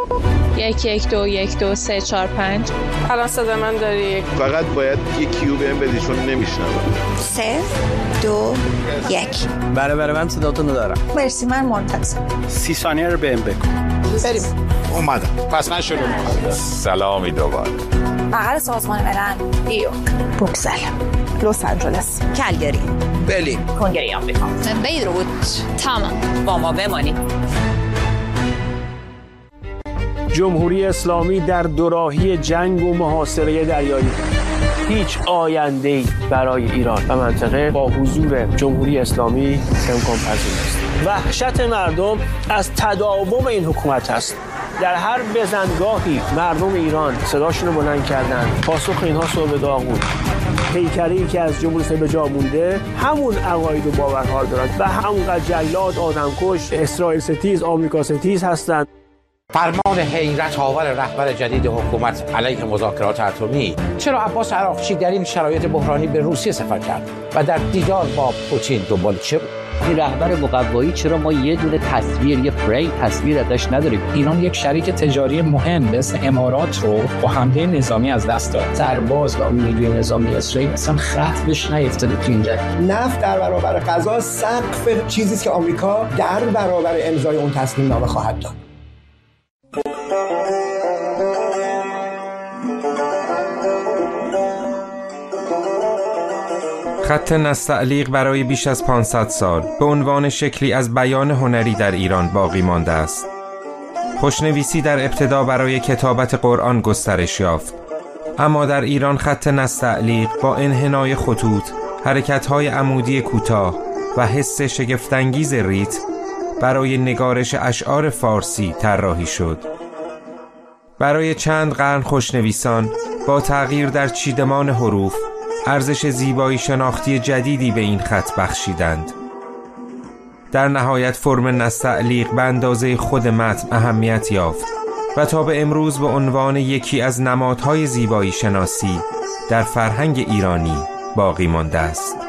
1121234 الان صدا من داری؟ فقط باید یک کیو بهم بدی چون نمیشنوم. 3 2 1. بله من صداتون رو دارم. مرسی، من منتظر. 30 ثانیه رو بهم بگو. بریم. اومدم. پس من شروع می‌کنم. سلامی دوباره. بغل سازمان ملل، نیویورک، بروکسل، لس آنجلس، کلگری، برلین، کنگره آمریکا، بیروت، تمام. با ما بمانید. جمهوری اسلامی در دوراهی جنگ و محاصره دریایی. هیچ آینده‌ای برای ایران و منطقه با حضور جمهوری اسلامی امکان پذیر نیست. وحشت مردم از تداوم این حکومت است. در هر بزنگاهی مردم ایران صداشون رو بلند کردن. پاسخ اینها صبح داغ بود. پیکری که از جمهوری اسلامی به جا مونده همون عقاید و باورها رو دارن و همونقدر جلاد، آدمکش، اسرائیل ستیز، آمریکا ستیز هستند. فرمان حیرت آور رهبر جدید حکومت علیه مذاکرات اتمی، چرا عباس عراقچی در این شرایط بحرانی به روسیه سفر کرد و در دیدار با پوتین دنبال چه بود؟ این رهبر مقوایی چرا ما یه دونه تصویر، یه فریم تصویر ازش نداریم؟ ایران یک شریک تجاری مهم مثل امارات رو با حمله نظامی از دست داد. سرباز و نیروی نظامی اسرائیل اصلا خط بهش نیفتاده تو این جنگ. نفت در برابر غذا سقف چیزی است که آمریکا در برابر امضای اون تصمیم نامه خواهد داد. خط نستعلیق برای بیش از 500 سال به عنوان شکلی از بیان هنری در ایران باقی مانده است. خوشنویسی در ابتدا برای کتابت قرآن گسترش یافت، اما در ایران خط نستعلیق با انحنای خطوط، حرکت‌های عمودی کوتاه و حس شگفت‌انگیز ریتم برای نگارش اشعار فارسی طراحی شد. برای چند قرن خوشنویسان با تغییر در چیدمان حروف ارزش زیبایی شناختی جدیدی به این خط بخشیدند. در نهایت فرم نستعلیق به اندازه خود متن اهمیت یافت و تا به امروز به عنوان یکی از نمادهای زیبایی شناسی در فرهنگ ایرانی باقی مانده است.